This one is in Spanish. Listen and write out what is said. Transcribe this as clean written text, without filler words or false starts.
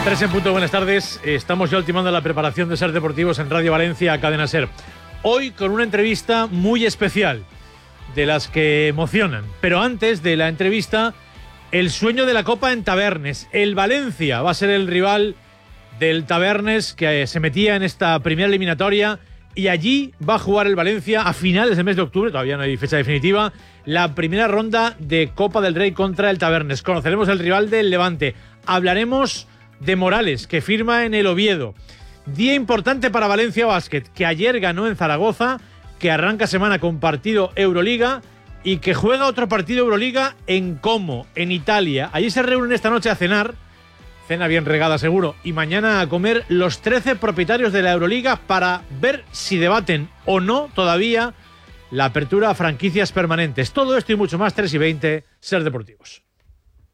3 en punto, buenas tardes. Estamos ya ultimando la preparación de Ser Deportivos en Radio Valencia, Cadena Ser. Hoy con una entrevista muy especial, de las que emocionan. Pero antes de la entrevista, el sueño de la Copa en Tabernes. El Valencia va a ser el rival del Tabernes, que se metía en esta primera eliminatoria, y allí va a jugar el Valencia a finales del mes de octubre, todavía no hay fecha definitiva, la primera ronda de Copa del Rey contra el Tabernes. Conoceremos el rival del Levante. Hablaremos de Morales, que firma en el Oviedo. Día importante para Valencia Basket, que ayer ganó en Zaragoza, que arranca semana con partido Euroliga y que juega otro partido Euroliga en Como, en Italia. Allí se reúnen esta noche a cenar, cena bien regada seguro, y mañana a comer los 13 propietarios de la Euroliga para ver si debaten o no todavía la apertura a franquicias permanentes. Todo esto y mucho más, 3:20, Ser Deportivos.